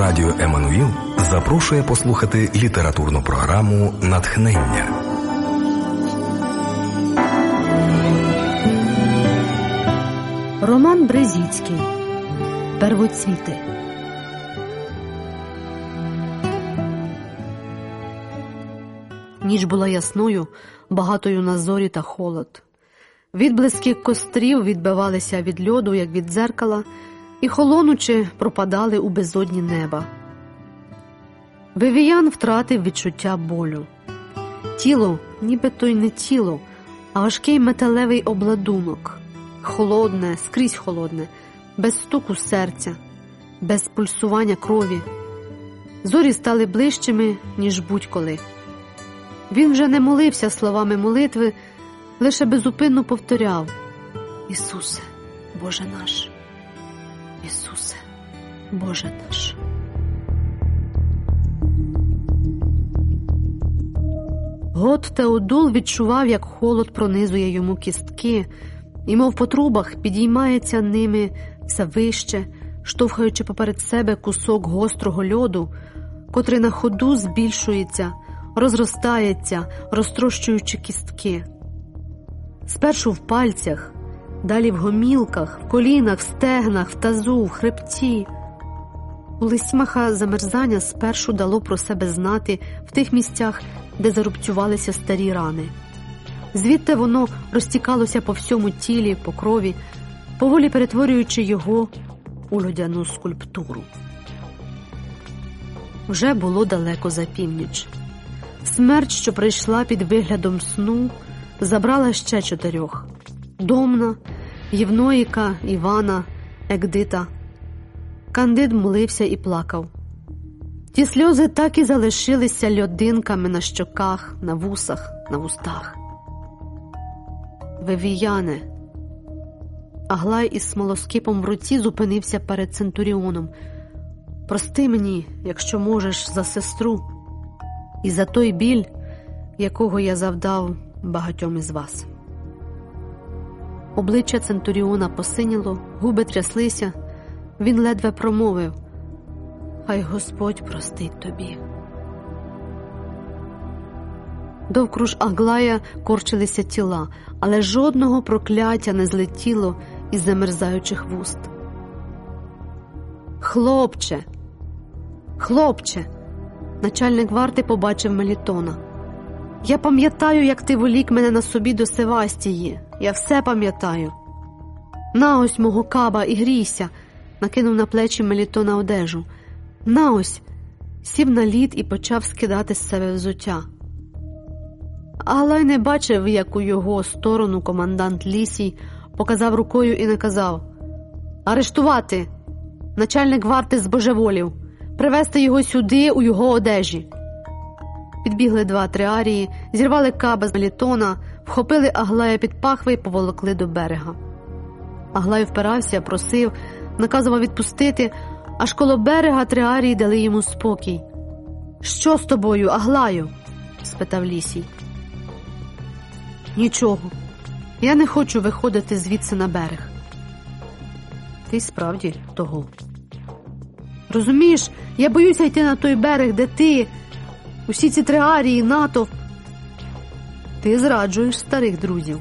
Радіо Еммануїл запрошує послухати літературну програму «Натхнення». Роман Брезіцький «Первоцвіти». Ніч була ясною, багатою на зорі та холод. Відблиски кострів відбивалися від льоду, як від дзеркала, і, холонучи, пропадали у безодні неба. Вивіян втратив відчуття болю. Тіло, нібито й не тіло, а важкий металевий обладунок. Холодне, скрізь холодне, без стуку серця, без пульсування крові. Зорі стали ближчими, ніж будь-коли. Він вже не молився словами молитви, лише безупинно повторяв: «Ісусе, Боже наш! Ісусе, Боже наш!» Гот Теодул відчував, як холод пронизує йому кістки, і мов по трубах підіймається ними все вище, штовхаючи поперед себе кусок гострого льоду, котрий на ходу збільшується, розростається, розтрощуючи кістки. Спершу в пальцях, далі в гомілках, в колінах, в стегнах, в тазу, в хребті. У листьмаха замерзання спершу дало про себе знати в тих місцях, де зарубцювалися старі рани. Звідти воно розтікалося по всьому тілі, по крові, поволі перетворюючи його у льодяну скульптуру. Вже було далеко за північ. Смерть, що прийшла під виглядом сну, забрала ще 4 – Домна, Євноїка, Івана, Егдита. Кандид молився і плакав. Ті сльози так і залишилися льодинками на щоках, на вусах, на вустах. Вивіяне. Аглай із смолоскипом в руці зупинився перед Центуріоном. «Прости мені, якщо можеш, за сестру і за той біль, якого я завдав багатьом із вас». Обличчя Центуріона посиніло, губи тряслися. Він ледве промовив: «Хай Господь простить тобі». Довкруж Аглая корчилися тіла, але жодного прокляття не злетіло із замерзаючих вуст. «Хлопче! Хлопче!» Начальник варти побачив Мелітона. «Я пам'ятаю, як ти волік мене на собі до Севастії. Я все пам'ятаю. На ось мого каба і грійся!» Накинув на плечі Мелітона одежу. «На ось!» Сів на лід і почав скидати з себе взуття. Аглай не бачив, як у його сторону командант Лісій показав рукою і наказав: «Арештувати! Начальник варти збожеволів! Привезти його сюди у його одежі!» Підбігли 2 тріарії, зірвали каба з Мелітона, вхопили Аглая під пахви і поволокли до берега. Аглай впирався, просив, наказував відпустити, аж коло берега тріарії дали йому спокій. «Що з тобою, Аглаю?» – спитав Лісій. «Нічого. Я не хочу виходити звідси на берег». «Ти справді того. Розумієш, я боюся йти на той берег, де ти, усі ці тріарії, натовп». «Ти зраджуєш старих друзів».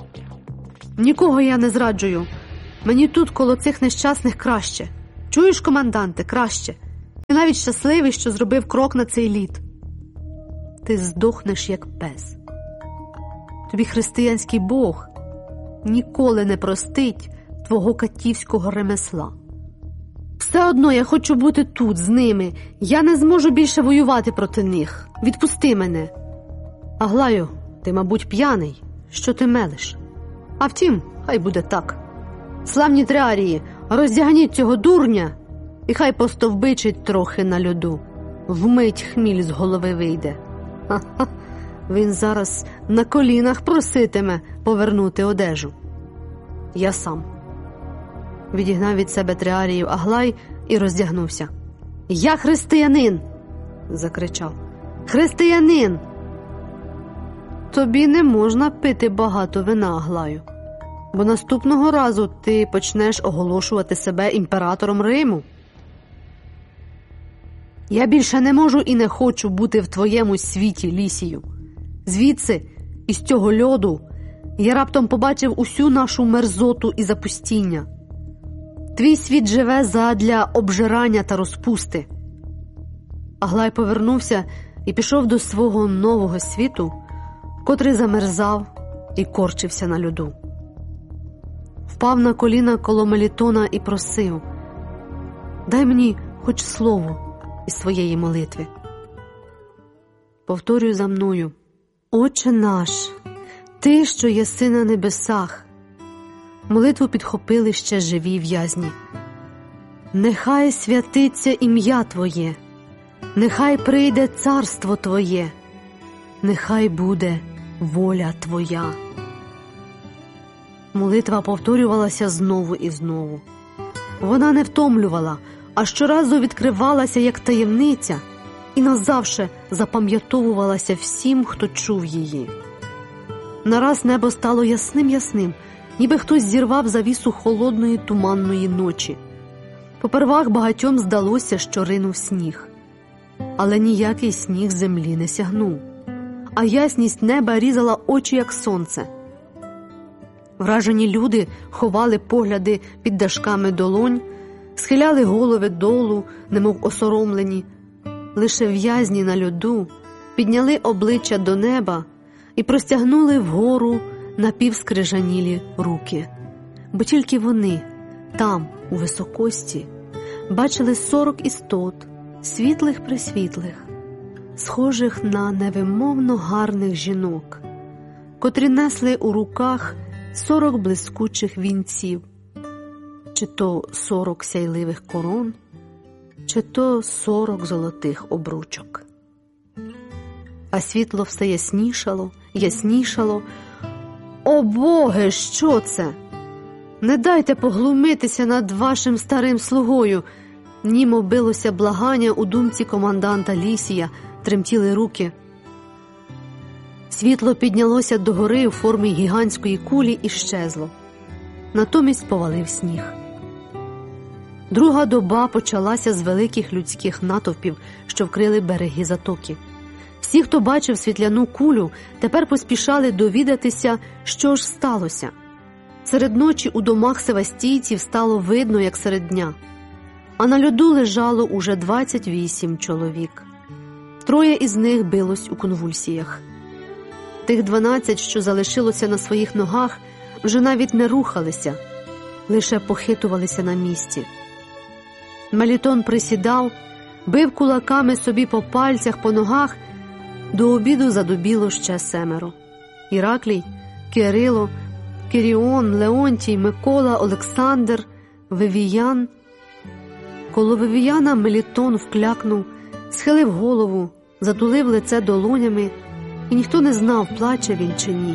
«Нікого я не зраджую. Мені тут, коло цих нещасних, краще. Чуєш, команданте, краще. Ти навіть щасливий, що зробив крок на цей лід. Ти здохнеш, як пес. Тобі християнський Бог ніколи не простить твого катівського ремесла. Все одно я хочу бути тут, з ними. Я не зможу більше воювати проти них. Відпусти мене». «Аглаю, ти, мабуть, п'яний. Що ти мелиш? А втім, хай буде так. Славні тріарії, роздягніть цього дурня, і хай постовбичить трохи на льоду. Вмить хміль з голови вийде. Ха-ха, він зараз на колінах проситиме повернути одежу. Я сам». Відігнав від себе тріаріїв Аглай і роздягнувся. «Я християнин!» – закричав. «Християнин!» «Тобі не можна пити багато вина, Аглаю, бо наступного разу ти почнеш оголошувати себе імператором Риму». Я більше не можу і не хочу бути в твоєму світі, Лісію. Звідси, із цього льоду, я раптом побачив усю нашу мерзоту і запустіння. Твій світ живе задля обжирання та розпусти. Аглай повернувся і пішов до свого нового світу, котрий замерзав і корчився на льоду. Впав на коліна коло Мелітона і просив: «Дай мені хоч слово із своєї молитви». Повторюй за мною: «Отче наш, Ти, що єси на небесах». Молитву підхопили ще живі в'язні. «Нехай святиться ім'я Твоє, нехай прийде царство Твоє, нехай буде воля Твоя». Молитва повторювалася знову і знову. Вона не втомлювала, а щоразу відкривалася як таємниця і назавше запам'ятовувалася всім, хто чув її. Нараз небо стало ясним-ясним, ніби хтось зірвав завісу холодної туманної ночі. Попервах багатьом здалося, що ринув сніг. Але ніякий сніг землі не сягнув, а ясність неба різала очі, як сонце. Вражені люди ховали погляди під дашками долонь, схиляли голови долу, немов осоромлені. Лише в'язні на льоду підняли обличчя до неба і простягнули вгору напівскрижанілі руки. Бо тільки вони, там, у високості, бачили 40 істот, світлих-пресвітлих, схожих на невимовно гарних жінок, котрі несли у руках 40 блискучих вінців, чи то 40 сяйливих корон, чи то 40 золотих обручок. А світло все яснішало, яснішало. О Боге, що це? Не дайте поглумитися над вашим старим слугою. Німо билося благання у думці команданта Лісія, тремтіли руки. Світло піднялося догори у формі гігантської кулі і щезло. Натомість повалив сніг. Друга доба почалася з великих людських натовпів, що вкрили береги затоки. Всі, хто бачив світляну кулю, тепер поспішали довідатися, що ж сталося. Серед ночі у домах севастійців стало видно, як серед дня. А на льоду лежало уже 28 чоловік. 3 із них билось у конвульсіях. Тих 12, що залишилося на своїх ногах, вже навіть не рухалися, лише похитувалися на місці. Мелітон присідав, бив кулаками собі по пальцях, по ногах. До обіду задубіло ще 7. Іраклій, Кирило, Киріон, Леонтій, Микола, Олександр, Вивіян. Коло Вивіяна Мелітон вклякнув, схилив голову, затулив лице долонями, і ніхто не знав, плаче він чи ні.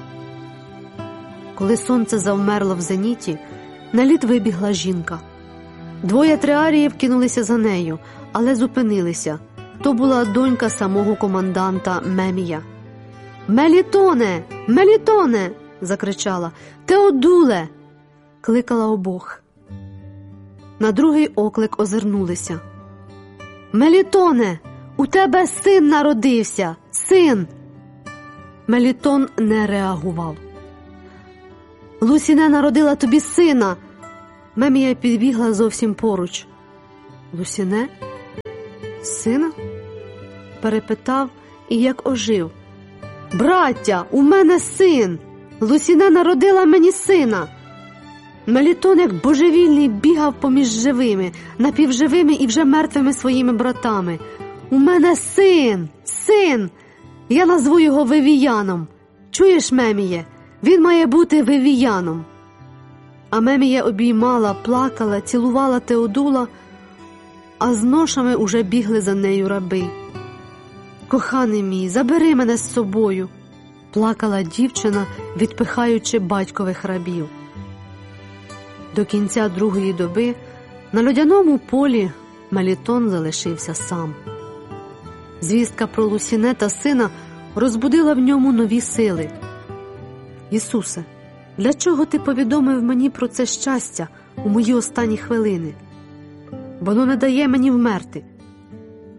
Коли сонце завмерло в зеніті, на лід вибігла жінка. 2 триаріїв кинулися за нею, але зупинилися. То була донька самого команданта Мемія. «Мелітоне! Мелітоне!» – закричала. «Теодуле!» – кликала обох. На другий оклик озирнулися. «Мелітоне! У тебе син народився! Син!» Мелітон не реагував. «Лусіне народила тобі сина!» Мемія підбігла зовсім поруч. «Лусіне? Сина?» перепитав і як ожив. «Браття, у мене син! Лусіне народила мені сина!» Мелітон, як божевільний, бігав поміж живими, напівживими і вже мертвими своїми братами. «У мене син! Син! Я назву його Вивіяном! Чуєш, Меміє? Він має бути Вивіяном!» А Мемія обіймала, плакала, цілувала Теодула, а з ношами уже бігли за нею раби. «Коханий мій, забери мене з собою!» – плакала дівчина, відпихаючи батькових рабів. До кінця 2-ї доби на льодяному полі Мелітон залишився сам. Звістка про Лусіне та сина розбудила в ньому нові сили. «Ісусе, для чого ти повідомив мені про це щастя у мої останні хвилини? Воно не дає мені вмерти.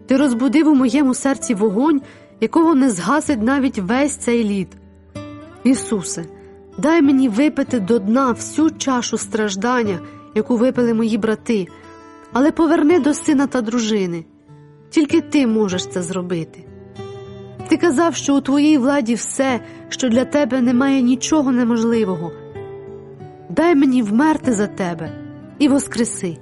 Ти розбудив у моєму серці вогонь, якого не згасить навіть весь цей лід. Ісусе, дай мені випити до дна всю чашу страждання, яку випили мої брати, але поверни до сина та дружини. Тільки ти можеш це зробити. Ти казав, що у твоїй владі все, що для тебе немає нічого неможливого. Дай мені вмерти за тебе і воскреси.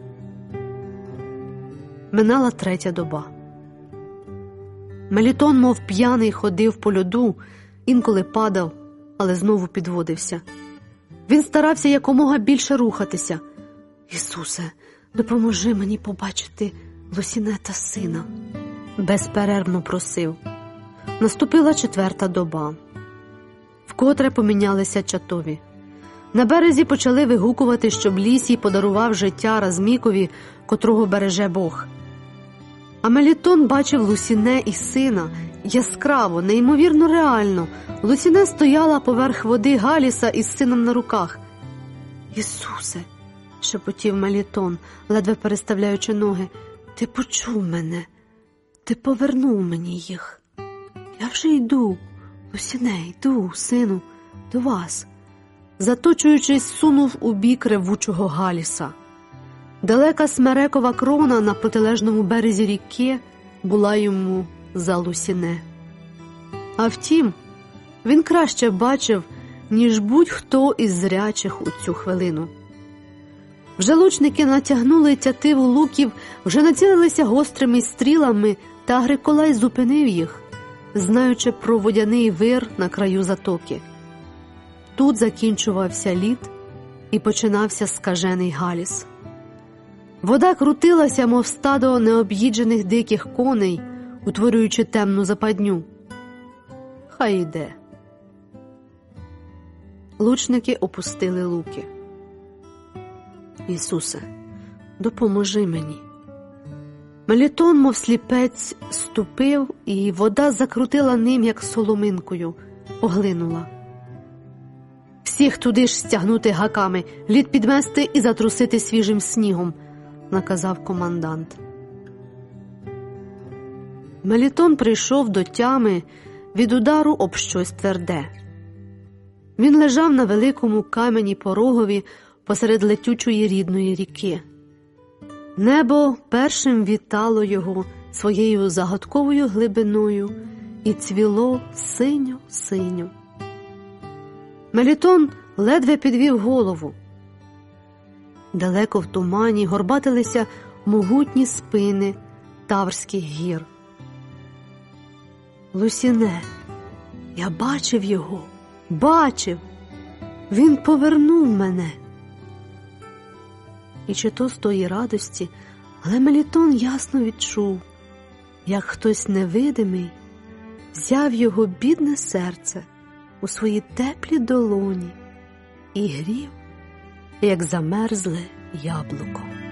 Минала 3-я доба. Мелітон, мов п'яний, ходив по льоду, інколи падав, але знову підводився. Він старався якомога більше рухатися. «Ісусе, допоможи мені побачити Лусіне та сина», – безперервно просив. Наступила 4-та доба. Вкотре помінялися чатові. На березі почали вигукувати, щоб Лісій подарував життя Размікові, котрого береже Бог. А Мелітон бачив Лусіне і сина яскраво, неймовірно реально. Лусіне стояла поверх води Галіса із сином на руках. «Ісусе», – шепотів Мелітон, ледве переставляючи ноги, – «ти почув мене, ти повернув мені їх. Я вже йду, Лусіне, йду, сину, до вас». Заточуючись, сунув у бік ревучого Галіса. Далека смерекова крона на протилежному березі ріки була йому за Лусіне. А втім, він краще бачив, ніж будь-хто із зрячих у цю хвилину. Вже лучники натягнули тятиву луків, вже націлилися гострими стрілами, та Агриколай зупинив їх, знаючи про водяний вир на краю затоки. Тут закінчувався лід і починався скажений Галіс. Вода крутилася, мов стадо необ'їджених диких коней, утворюючи темну западню. Хай йде. Лучники опустили луки. «Ісусе, допоможи мені». Мелітон, мов сліпець, ступив, і вода закрутила ним, як соломинкою, поглинула. «Всіх туди ж стягнути гаками, лід підмести і затрусити свіжим снігом», – наказав командант. Мелітон прийшов до тями від удару об щось тверде. Він лежав на великому камені порогові посеред летючої рідної ріки. Небо першим вітало його своєю загадковою глибиною і цвіло синьо-синьо. Мелітон ледве підвів голову. Далеко в тумані горбатилися могутні спини Таврських гір. «Лусіне, я бачив його, бачив! Він повернув мене!» І чи то з тої радості, але Мелітон ясно відчув, як хтось невидимий взяв його бідне серце у свої теплі долоні і грів, як замерзле яблуко.